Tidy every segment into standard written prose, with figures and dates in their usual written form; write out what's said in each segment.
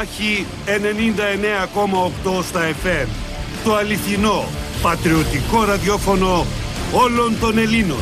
Μάχη 99,8 στα FM. Το αληθινό, πατριωτικό ραδιόφωνο όλων των Ελλήνων.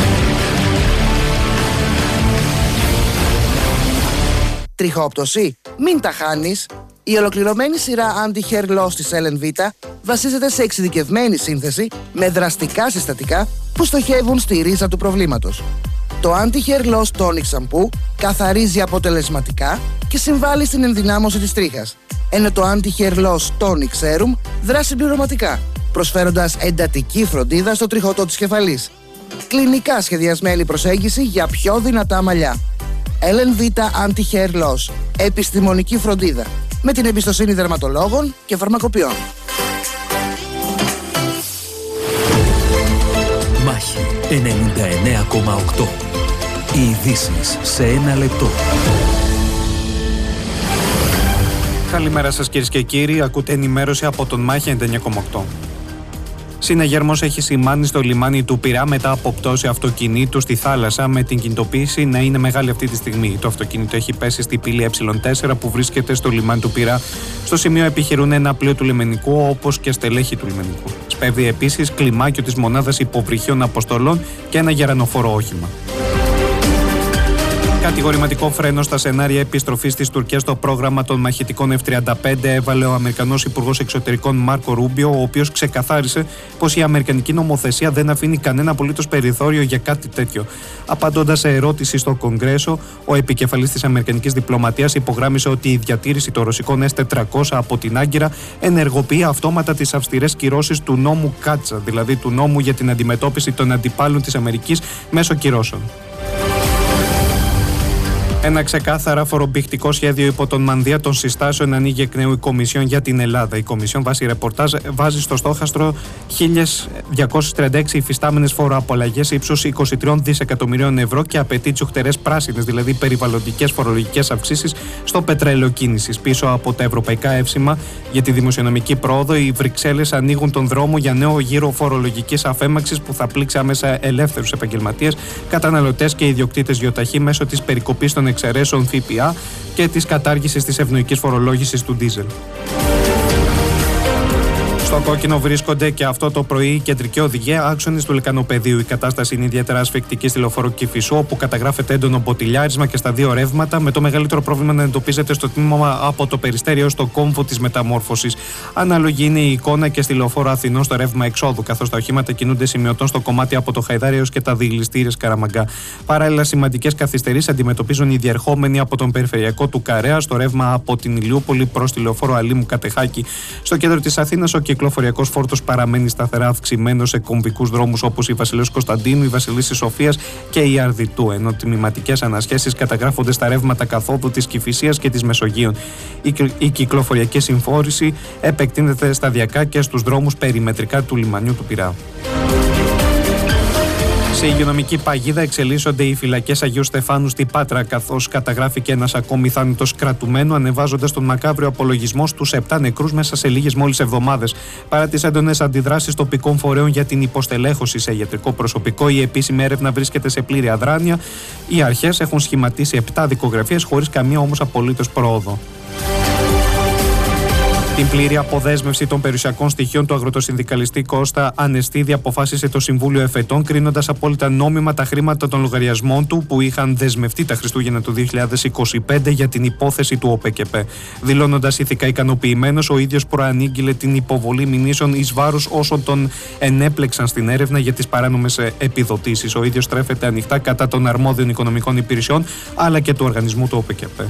Τριχόπτωση? Μην τα χάνεις. Η ολοκληρωμένη σειρά Anti-Hair Loss της LNV βασίζεται σε εξειδικευμένη σύνθεση με δραστικά συστατικά που στοχεύουν στη ρίζα του προβλήματος. Το Anti-Hair Loss Tonic Shampoo καθαρίζει αποτελεσματικά και συμβάλλει στην ενδυνάμωση της τρίχας, ενώ το Anti-Hair Loss Tonic Serum δράσει συμπληρωματικά, προσφέροντας εντατική φροντίδα στο τριχωτό της κεφαλής. Κλινικά σχεδιασμένη προσέγγιση για πιο δυνατά μαλλιά. LNV Anti-Hair Loss. Επιστημονική φροντίδα με την εμπιστοσύνη δερματολόγων και φαρμακοποιών. Μάχη 99,8. Οι ειδήσεις σε ένα λεπτό. Καλημέρα σας κυρίες και κύριοι, ακούτε ενημέρωση από τον Μάχη 99,8. Συναγερμός έχει σημάνει στο λιμάνι του Πειραιά μετά από πτώση αυτοκινήτου στη θάλασσα, με την κινητοποίηση να είναι μεγάλη αυτή τη στιγμή. Το αυτοκίνητο έχει πέσει στη πύλη Ε4 που βρίσκεται στο λιμάνι του Πειραιά. Στο σημείο επιχειρούν ένα πλοίο του λιμενικού, όπως και στελέχη του λιμενικού. Σπέβδει επίσης κλιμάκιο της μονάδας υποβρυχίων αποστολών και ένα γερανοφόρο όχημα. Κατηγορηματικό φρένο στα σενάρια επιστροφής της Τουρκίας στο πρόγραμμα των μαχητικών F-35 έβαλε ο Αμερικανός Υπουργός Εξωτερικών Μάρκο Ρούμπιο, ο οποίος ξεκαθάρισε πως η αμερικανική νομοθεσία δεν αφήνει κανένα απολύτως περιθώριο για κάτι τέτοιο. Απαντώντας σε ερώτηση στο Κογκρέσο, ο επικεφαλής της αμερικανικής διπλωματίας υπογράμμισε ότι η διατήρηση των ρωσικών S-400 από την Άγκυρα ενεργοποιεί αυτόματα τις αυστηρές κυρώσεις του νόμου Κάτσα, δηλαδή του νόμου για την αντιμετώπιση των αντιπάλων της Αμερικής μέσω κυρώσεων. Ένα ξεκάθαρα φορομπηχτικό σχέδιο υπό τον μανδύα των συστάσεων ανοίγει εκ νέου η Κομισιόν για την Ελλάδα. Η Κομισιόν, βάσει ρεπορτάζ, βάζει στο στόχαστρο 1.236 υφιστάμενες φοροαπαλλαγές ύψους 23 δισεκατομμυρίων ευρώ και απαιτεί τσουχτερές πράσινες, δηλαδή περιβαλλοντικές φορολογικές αυξήσεις στο πετρέλαιο κίνησης. Πίσω από τα ευρωπαϊκά εύσημα για τη δημοσιονομική πρόοδο, οι Βρυξέλλες ανοίγουν τον δρόμο για νέο γύρο φορολογικής αφέμαξης που θα πλήξει άμεσα ελεύθερους επαγγελματίες, καταναλωτές και ιδιοκτήτες γιοταχή μέσω της περικοπής των εξαιρέσεων ΦΠΑ και της κατάργησης της ευνοϊκής φορολόγησης του ντίζελ. Στο κόκκινο βρίσκονται και αυτό το πρωί η κεντρική οδηγία άξονες του Λυκανοπεδίου. Η κατάσταση είναι ιδιαίτερα ασφικτική στη λεωφόρο Κηφισού, όπου καταγράφεται έντονο μποτιλιάρισμα και στα δύο ρεύματα, με το μεγαλύτερο πρόβλημα να εντοπίζεται στο τμήμα από το Περιστέρι έως το κόμβο της μεταμόρφωσης. Ανάλογη είναι η εικόνα και στη λεωφόρο Αθηνών στο ρεύμα εξόδου, καθώς τα οχήματα κινούνται σημειωτών στο κομμάτι από το Χαϊδάρι έως και τα Δειλιστήρες Καραμαγκά. Παράλληλα, σημαντικές καθυστερήσεις αντιμετωπίζουν οι διερχόμενοι από τον περιφερειακό του Καρέα στο ρεύμα από την Ηλιούπολη προς τη λεωφόρο Αλήμου Κατεχάκη. Στο κέντρο της Αθήνας, ο κυκλοφοριακός φόρτος παραμένει σταθερά αυξημένος σε κομβικούς δρόμους όπως η Βασιλέως Κωνσταντίνου, η Βασιλίσσης Σοφίας και η Αρδιτού, ενώ τμηματικές ανασχέσεις καταγράφονται στα ρεύματα καθόδου της Κηφισίας και της Μεσογείων. Η κυκλοφοριακή συμφόρηση επεκτείνεται σταδιακά και στους δρόμους περιμετρικά του λιμανιού του Πειραιά. Σε υγειονομική παγίδα εξελίσσονται οι φυλακές Αγίου Στεφάνου στη Πάτρα, καθώς καταγράφηκε ένας ακόμη θάνατος κρατουμένου, ανεβάζοντας τον μακάβριο απολογισμό στους 7 νεκρούς μέσα σε λίγες μόλις εβδομάδες. Παρά τις έντονες αντιδράσεις τοπικών φορέων για την υποστελέχωση σε ιατρικό προσωπικό, η επίσημη έρευνα βρίσκεται σε πλήρη αδράνεια. Οι αρχές έχουν σχηματίσει 7 δικογραφίες, χωρίς καμία όμως απολύτως πρόοδο. Την πλήρη αποδέσμευση των περιουσιακών στοιχείων του αγροτοσυνδικαλιστή Κώστα Ανεστίδη αποφάσισε το Συμβούλιο Εφετών, κρίνοντας απόλυτα νόμιμα τα χρήματα των λογαριασμών του που είχαν δεσμευτεί τα Χριστούγεννα του 2025 για την υπόθεση του ΟΠΕΚΕΠΕ. Δηλώνοντας ηθικά ικανοποιημένος, ο ίδιος προανήγγειλε την υποβολή μηνύσεων εις βάρος όσων τον ενέπλεξαν στην έρευνα για τις παράνομες επιδοτήσεις. Ο ίδιος στρέφεται ανοιχτά κατά των αρμόδιων οικονομικών υπηρεσιών αλλά και του οργανισμού του ΟΠΕΚΕΠΕ.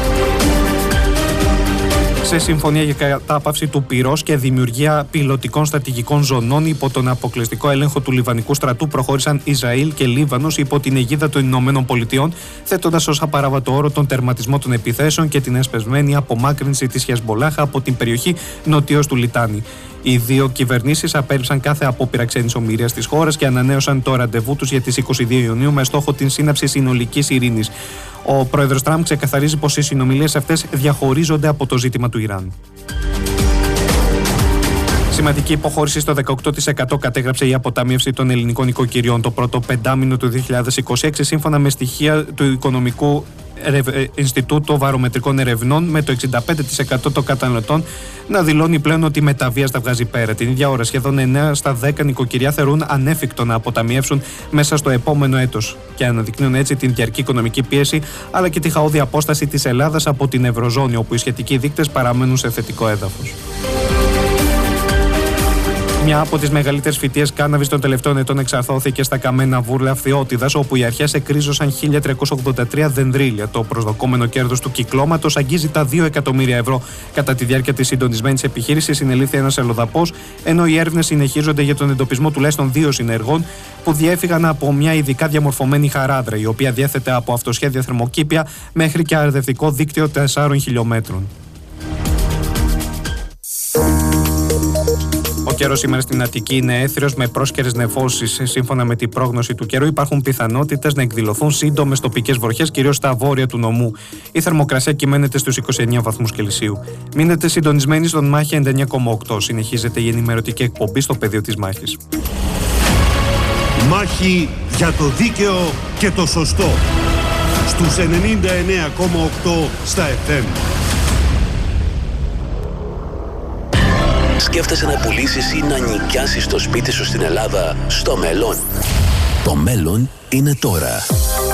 Σε συμφωνία για κατάπαυση του πυρός και δημιουργία πιλωτικών στρατηγικών ζωνών υπό τον αποκλειστικό έλεγχο του Λιβανικού στρατού προχώρησαν Ισραήλ και Λίβανος υπό την αιγίδα των Ηνωμένων Πολιτειών, θέτοντας ως απαράβατο όρο τον τερματισμό των επιθέσεων και την εσπεσμένη απομάκρυνση της Χεσμολάχ από την περιοχή νοτίως του Λιτάνι. Οι δύο κυβερνήσεις απέρριψαν κάθε απόπειρα ξένης ομηρίας της χώρας και ανανέωσαν το ραντεβού τους για τις 22 Ιουνίου με στόχο την σύναψη συνολικής ειρήνης. Ο πρόεδρος Τραμπ ξεκαθαρίζει πως οι συνομιλίες αυτές διαχωρίζονται από το ζήτημα του Ιράν. Σημαντική υποχώρηση στο 18% κατέγραψε η αποταμίευση των ελληνικών οικοκυριών το πρώτο πεντάμινο του 2026, σύμφωνα με στοιχεία του Οικονομικού Ινστιτούτο Βαρομετρικών Ερευνών, με το 65% των καταναλωτών να δηλώνει πλέον ότι με τα βίας τα βγάζει πέρα. Την ίδια ώρα, σχεδόν 9 στα 10 νοικοκυριά θεωρούν ανέφικτο να αποταμιεύσουν μέσα στο επόμενο έτος και αναδεικνύουν έτσι την διαρκή οικονομική πίεση αλλά και τη χαόδη απόσταση της Ελλάδας από την Ευρωζώνη, όπου οι σχετικοί δείκτες παραμένουν σε θετικό έδαφος. Μια από τις μεγαλύτερες φυτείες κάναβης των τελευταίων ετών εξαρθώθηκε στα Καμένα Βούρλα Φθιώτιδας, όπου οι αρχές εκρίζωσαν 1.383 δενδρίλια. Το προσδοκόμενο κέρδος του κυκλώματος αγγίζει τα 2 εκατομμύρια ευρώ. Κατά τη διάρκεια της συντονισμένης επιχείρησης συνελήφθη ένας αλλοδαπός, ενώ οι έρευνες συνεχίζονται για τον εντοπισμό τουλάχιστον 2 συνεργών που διέφυγαν από μια ειδικά διαμορφωμένη χαράδρα, η οποία διέθετε από αυτοσχέδια θερμοκήπια μέχρι και αρδευτικό δίκτυο 4 χιλιόμετρων. Ο καιρός σήμερα στην Αττική είναι έθριος με πρόσκαιρες νεφώσεις. Σύμφωνα με την πρόγνωση του καιρού, υπάρχουν πιθανότητες να εκδηλωθούν σύντομες τοπικές βροχές, κυρίως στα βόρεια του νομού. Η θερμοκρασία κυμαίνεται στους 29 βαθμούς Κελσίου. Μείνετε συντονισμένοι στον Μάχη 99,8. Συνεχίζεται η ενημερωτική εκπομπή στο πεδίο της μάχης. Μάχη για το δίκαιο και το σωστό. Στους 99,8 στα FM. Σκέφτεσαι να πουλήσεις ή να νοικιάσεις το σπίτι σου στην Ελλάδα στο μέλλον? Το μέλλον είναι τώρα.